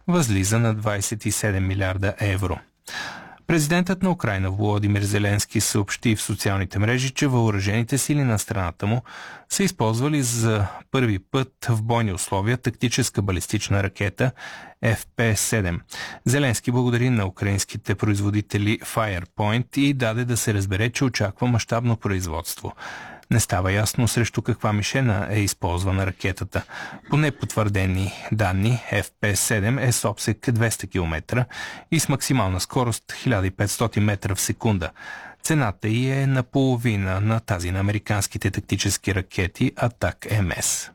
възлиза на 27 милиарда евро. Президентът на Украйна Володимир Зеленски съобщи в социалните мрежи, че въоръжените сили на страната му са използвали за първи път в бойни условия тактическа балистична ракета FP7. Зеленски благодари на украинските производители Firepoint и даде да се разбере, че очаква мащабно производство. Не става ясно срещу каква мишена е използвана ракетата. По непотвърдени данни, FP7 е с обсек 200 км и с максимална скорост 1500 метра в секунда. Цената й е наполовина на тази на американските тактически ракети Атак-МС.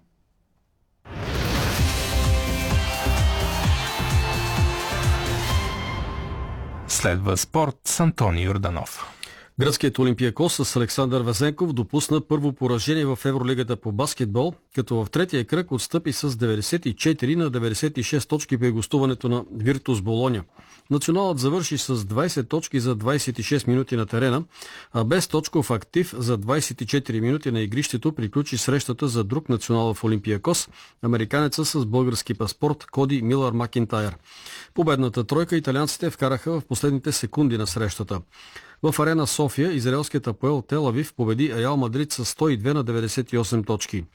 Следва спорт с Антони Йорданов. Гръцкият Олимпиакос с Александър Везенков допусна първо поражение в Евролигата по баскетбол, като в третия кръг отстъпи с 94 на 96 точки при гостуването на Виртус Болоня. Националът завърши с 20 точки за 26 минути на терена, а без точков актив за 24 минути на игрището приключи срещата за друг национал в Олимпиакос, американеца с български паспорт Коди Милър Макинтайр. Победната тройка италианците вкараха в последните секунди на срещата. В Арена София израелският Апоел Тел Авив победи Реал Мадрид с 102 на 98 точки.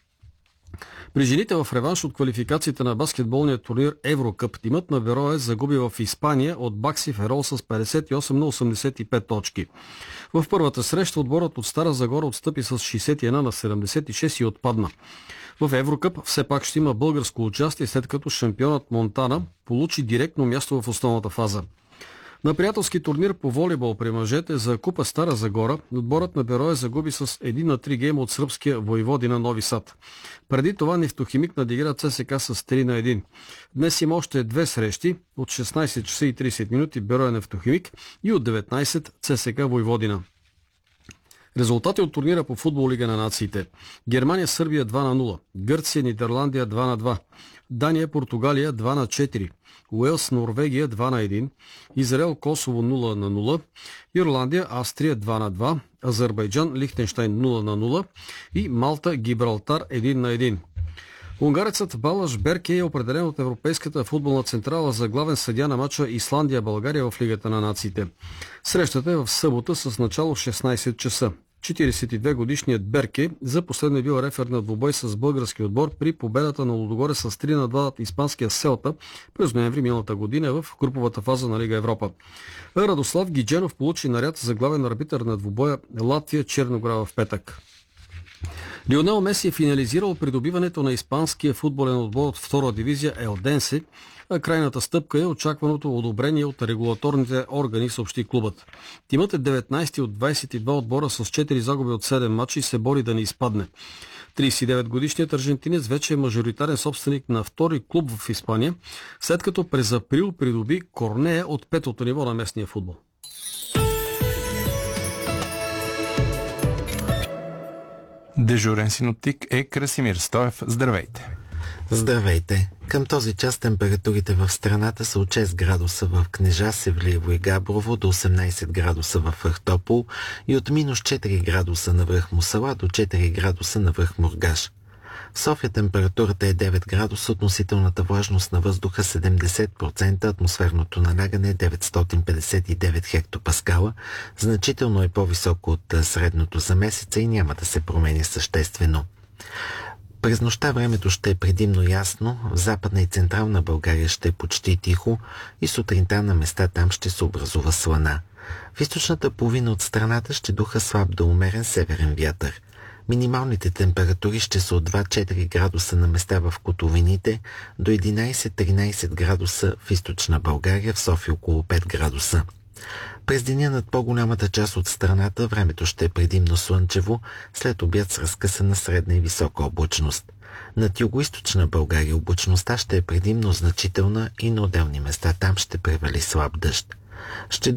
При жените в реванш от квалификациите на баскетболния турнир Еврокъп, тимът на Вероес загуби в Испания от Бакси Ферол с 58 на 85 точки. В първата среща отборът от Стара Загора отстъпи с 61 на 76 и отпадна. В Еврокъп все пак ще има българско участие, след като шампионът Монтана получи директно място в основната фаза. На приятелски турнир по волейбол при мъжете за Купа Стара Загора отборът на Берое загуби с 1 на 3 гейма от сръбския Войводина Нови Сад. Преди това Нефтохимик надигра ЦСК с 3 на 1. Днес има още две срещи от 16 часа и 30 минути Берое Нефтохимик и от 19 ЦСК Войводина. Резултати от турнира по футбол Лига на нациите. Германия Сърбия 2 на 0, Гърция Нидерландия 2 на 2, Дания Португалия 2 на 4, Уелс Норвегия 2 на 1, Израел Косово 0 на 0, Ирландия Австрия 2 на 2, Азербайджан Лихтенщайн 0 на 0 и Малта Гибралтар 1 на 1. Унгарецът Балаш Берке е определен от Европейската футболна централа за главен съдия на мача Исландия-България в Лигата на нациите. Срещата е в събота с начало 16 часа. 42-годишният Берке за последно е бил рефер на двубой с български отбор при победата на Лудогоре с 3 на 2 от испанския Селта през ноември миналата година в груповата фаза на Лига Европа. Радослав Гидженов получи наряд за главен арбитър на двубоя Латвия-Черногора в петък. Лионел Меси е финализирал придобиването на испанския футболен отбор от втора дивизия Елденсе, а крайната стъпка е очакваното одобрение от регулаторните органи, съобщи клубът. Тимът е 19 от 22 отбора с 4 загуби от 7 мача и се бори да не изпадне. 39-годишният аржентинец вече е мажоритарен собственик на втори клуб в Испания, след като през април придоби Корнея от петото ниво на местния футбол. Дежурен синоптик е Красимир Стоев. Здравейте! Здравейте! Към този час температурите в страната са от 6 градуса в Кнежа, Севлиево и Габрово до 18 градуса в Ахтопол и от минус 4 градуса на връх Мусала до 4 градуса на връх Мургаш. В София температурата е 9 градуса, относителната влажност на въздуха 70%, атмосферното налягане 959 хектопаскала, значително е по-високо от средното за месеца и няма да се промени съществено. През нощта времето ще е предимно ясно, в Западна и Централна България ще е почти тихо и сутринта на места там ще се образува слана. В източната половина от страната ще духа слаб до умерен северен вятър. Минималните температури ще са от 2-4 градуса на места в котловините до 11-13 градуса в източна България, в София около 5 градуса. През деня над по-голямата част от страната времето ще е предимно слънчево, след обяд с разкъсана средна и висока облачност. Над югоизточна България облачността ще е предимно значителна и на отделни места там ще превали слаб дъжд. Ще